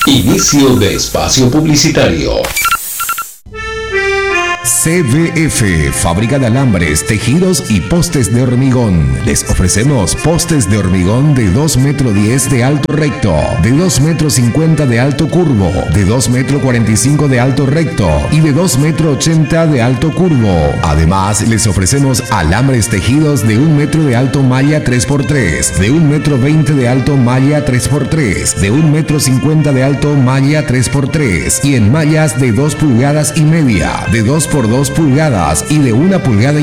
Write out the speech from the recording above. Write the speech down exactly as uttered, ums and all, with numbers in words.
Inicio de espacio publicitario. C V F, fábrica de alambres, tejidos y postes de hormigón. Les ofrecemos postes de hormigón de dos metros diez de alto recto, de dos metros cincuenta de alto curvo, de dos metros cuarenta y cinco de alto recto y de dos metros ochenta de alto curvo. Además, les ofrecemos alambres tejidos de un metro de alto malla tres por tres, de un metro veinte de alto malla tres por tres, de un metro cincuenta de alto malla tres por tres y en mallas de dos pulgadas y media, de dos por dos pulgadas y de una pulgada